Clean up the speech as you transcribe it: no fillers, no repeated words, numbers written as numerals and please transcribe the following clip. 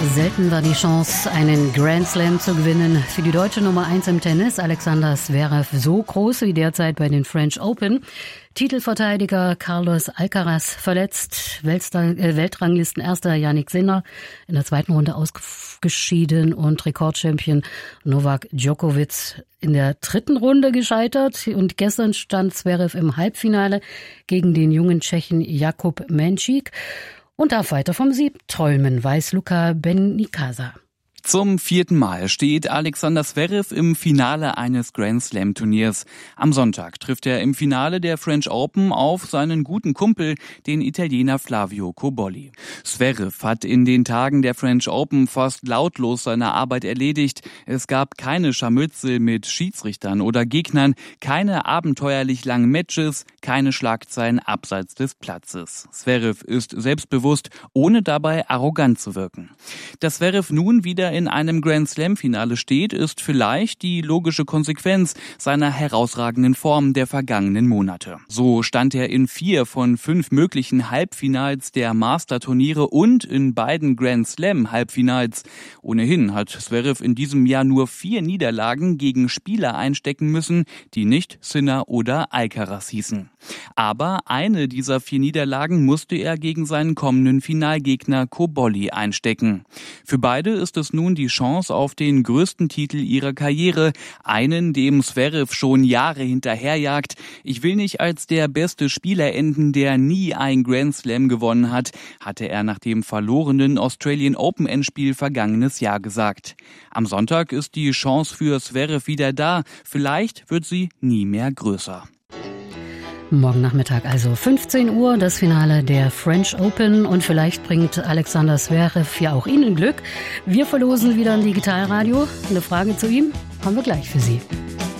Selten war die Chance, einen Grand Slam zu gewinnen. Für die deutsche Nummer 1 im Tennis, Alexander Zverev, so groß wie derzeit bei den French Open. Titelverteidiger Carlos Alcaraz verletzt, Weltranglistenerster Jannik Sinner in der zweiten Runde ausgeschieden und Rekordchampion Novak Djokovic in der dritten Runde gescheitert. Und gestern stand Zverev im Halbfinale gegen den jungen Tschechen Jakub Menšík und darf weiter vom Sieg träumen, weiß Luka Benicasa. Zum 4. Mal steht Alexander Zverev im Finale eines Grand Slam Turniers. Am Sonntag trifft er im Finale der French Open auf seinen guten Kumpel, den Italiener Flavio Cobolli. Zverev hat in den Tagen der French Open fast lautlos seine Arbeit erledigt. Es gab keine Scharmützel mit Schiedsrichtern oder Gegnern, keine abenteuerlich langen Matches, keine Schlagzeilen abseits des Platzes. Zverev ist selbstbewusst, ohne dabei arrogant zu wirken. Dass Zverev nun wieder in einem Grand Slam Finale steht, ist vielleicht die logische Konsequenz seiner herausragenden Form der vergangenen Monate. So stand er in 4 von 5 möglichen Halbfinals der Master-Turniere und in beiden Grand Slam Halbfinals. Ohnehin hat Zverev in diesem Jahr nur 4 Niederlagen gegen Spieler einstecken müssen, die nicht Sinner oder Alcaraz hießen. Aber eine dieser 4 Niederlagen musste er gegen seinen kommenden Finalgegner Cobolli einstecken. Für beide ist es nun die Chance auf den größten Titel ihrer Karriere, einen, dem Zverev schon Jahre hinterherjagt. Ich will nicht als der beste Spieler enden, der nie ein Grand Slam gewonnen hat, hatte er nach dem verlorenen Australian Open Endspiel vergangenes Jahr gesagt. Am Sonntag ist die Chance für Zverev wieder da. Vielleicht wird sie nie mehr größer. Morgen Nachmittag also 15 Uhr das Finale der French Open und vielleicht bringt Alexander Zverev ja auch Ihnen Glück. Wir verlosen wieder ein Digitalradio. Eine Frage zu ihm haben wir gleich für Sie.